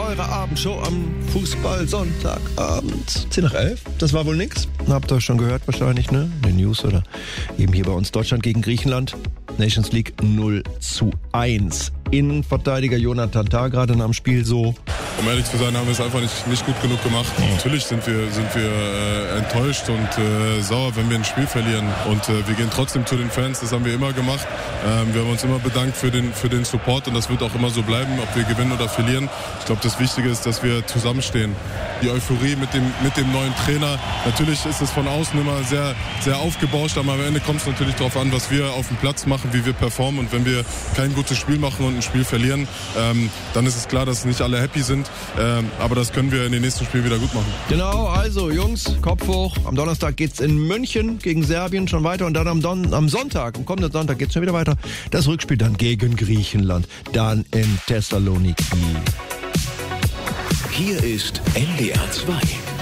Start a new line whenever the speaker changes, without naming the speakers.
eure Abendshow am Fußball-Sonntagabend. 10 nach 11, das war wohl nix. Habt ihr schon gehört wahrscheinlich, ne? In den News oder eben hier bei uns. Deutschland gegen Griechenland. Nations League 0:1. Innenverteidiger Jonathan Tah gerade nach dem Spiel so.
Um ehrlich zu sein, haben wir es einfach nicht gut genug gemacht. Natürlich sind wir enttäuscht und sauer, wenn wir ein Spiel verlieren. Und wir gehen trotzdem zu den Fans, das haben wir immer gemacht. Wir haben uns immer bedankt für den Support und das wird auch immer so bleiben, ob wir gewinnen oder verlieren. Ich glaube, das Wichtige ist, dass wir zusammenstehen. Die Euphorie mit dem neuen Trainer. Natürlich ist es von außen immer sehr, sehr aufgebauscht, aber am Ende kommt es natürlich darauf an, was wir auf dem Platz machen, wie wir performen. Und wenn wir kein gutes Spiel machen und ein Spiel verlieren, dann ist es klar, dass nicht alle happy sind. Aber das können wir in den nächsten Spielen wieder gut machen.
Genau, also Jungs, Kopf hoch. Am Donnerstag geht's in München gegen Serbien schon weiter und dann am Sonntag, am kommenden Sonntag geht's schon wieder weiter. Das Rückspiel dann gegen Griechenland, dann in Thessaloniki.
Hier ist NDR 2.